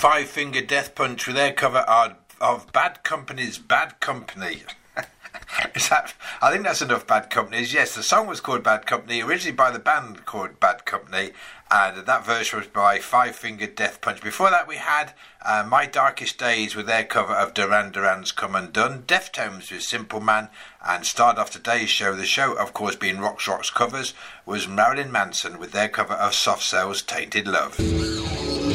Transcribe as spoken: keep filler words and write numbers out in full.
Five Finger Death Punch with their cover of, of Bad Company's Bad Company. Is that, I think that's enough Bad Companies. Yes, the song was called Bad Company, originally by the band called Bad Company, and that version was by Five Finger Death Punch. Before that we had uh, My Darkest Days with their cover of Duran Duran's Come Undone, Deftones with Simple Man, and started off today's show, the show of course being Rock's Rocks covers, was Marilyn Manson with their cover of Soft Cell's Tainted Love.